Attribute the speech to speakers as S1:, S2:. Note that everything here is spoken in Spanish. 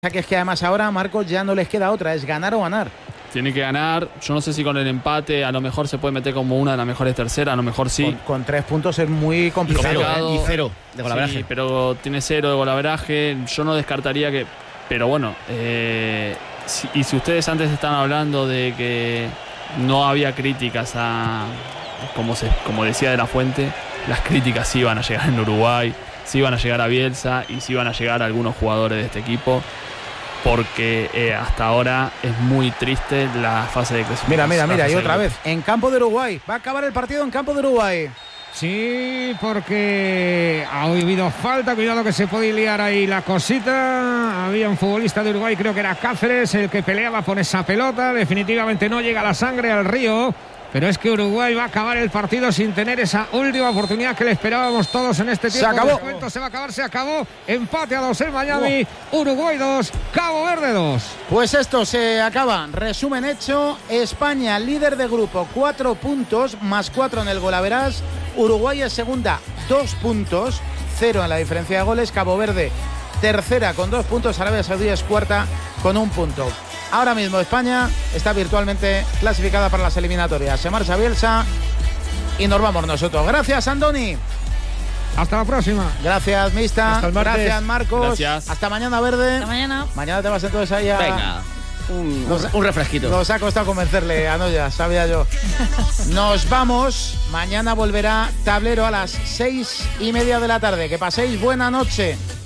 S1: Que es que además ahora a Marcos ya no les queda otra, es ganar o ganar.
S2: Tiene que ganar. Yo no sé si con el empate a lo mejor se puede meter como una de las mejores terceras, a lo mejor sí.
S1: Con 3 puntos es muy complicado.
S3: Y cero de golaveraje.
S2: Sí, pero tiene 0 de golaveraje. Yo no descartaría que... Pero bueno, si ustedes antes están hablando de que no había críticas a... Como decía De la Fuente, las críticas sí iban a llegar en Uruguay, sí iban a llegar a Bielsa y sí iban a llegar a algunos jugadores de este equipo. Porque hasta ahora es muy triste la fase de clasificación.
S1: Mira, y otra vez, en campo de Uruguay. Va a acabar el partido en campo de Uruguay.
S4: Sí, porque ha habido falta. Cuidado que se puede liar ahí la cosita. Había un futbolista de Uruguay, creo que era Cáceres, el que peleaba por esa pelota. Definitivamente no llega la sangre al río. Pero es que Uruguay va a acabar el partido sin tener esa última oportunidad que le esperábamos todos en este tiempo.
S1: Se acabó.
S4: Se va a acabar, se acabó. Empate a 2 en Miami. Uruguay 2, Cabo Verde 2.
S1: Pues esto se acaba. Resumen hecho. España, líder de grupo, 4 puntos, más 4 en el golaveras. Uruguay es segunda, 2 puntos, 0 en la diferencia de goles. Cabo Verde, tercera con 2 puntos. Arabia Saudí es cuarta con 1 punto. Ahora mismo España está virtualmente clasificada para las eliminatorias. Se marcha Bielsa y nos vamos nosotros. Gracias, Andoni.
S4: Hasta la próxima.
S1: Gracias, Mista.
S3: Hasta el martes.
S1: Gracias, Marcos.
S2: Gracias.
S1: Hasta mañana, Verde.
S5: Hasta mañana.
S1: Mañana te vas entonces ahí a...
S3: Venga, un refresquito.
S1: Nos ha costado convencerle a Noya, sabía yo. Nos vamos. Mañana volverá Tablero a las 6:30 de la tarde. Que paséis buena noche.